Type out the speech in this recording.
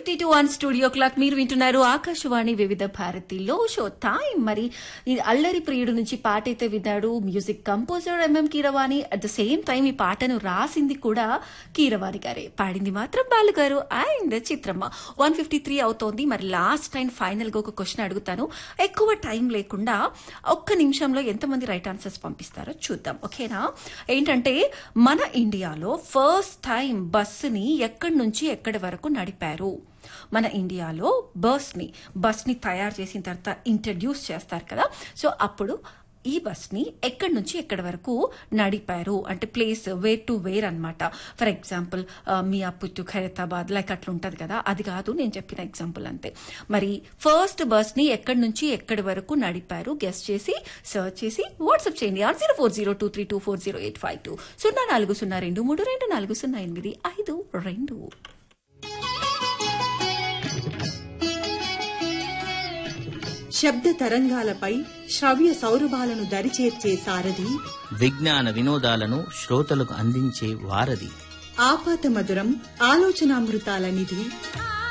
12:52 studio clock. మీరు వింటున్నారు ఆకాశవాణి వివిధ భారతిలో షో టైం. మరి ఈ అల్లరి ప్రియుడు నుంచి పాట అయితే విన్నాడు music composer MM Keeravani. At the same time ఈ పాటను రాసింది కూడా కీరవాణి గారే, పాడింది మాత్రం బాలు గారు అండ్ చిత్రమ్మ. 1:53 అవుతోంది. మరి లాస్ట్ టైం ఫైనల్ గా ఒక క్వశ్చన్ అడుగుతాను. ఎక్కువ టైం లేకుండా ఒక్క నిమిషంలో ఎంతమంది రైట్ ఆన్సర్స్ పంపిస్తారో చూద్దాం, ఓకేనా? ఏంటంటే మన ఇండియాలో ఫస్ట్ టైం బస్సుని ఎక్కడి నుంచి ఎక్కడి వరకు నడిపారు. మన ఇండియాలో బస్ ని తయారు చేసిన తర్వాత ఇంట్రడ్యూస్ చేస్తారు కదా, సో అప్పుడు ఈ బస్ ని ఎక్కడి నుంచి ఎక్కడి వరకు నడిపారు అంటే ప్లేస్ వేర్ టు వేర్ అన్నమాట. For example Miyapur to Khairatabad like అట్లా ఉంటది కదా, అది కాదు నేను చెప్పిన ఎగ్జాంపుల్ అంతే. మరి ఫస్ట్ బస్ ని ఎక్కడి నుంచి ఎక్కడి వరకు నడిపారు గెస్ట్ చేసి సర్చ్ చేసి వాట్సాప్ చేయండి 04023240852 0402240852. శబ్ద తరంగాలపై శ్రవ్య సౌరభాలను దరిచేర్చే సారథి, విజ్ఞాన వినోదాలను శ్రోతలకు అందించే వారధి, ఆపాత మధురం ఆలోచనామృతాల నిధి,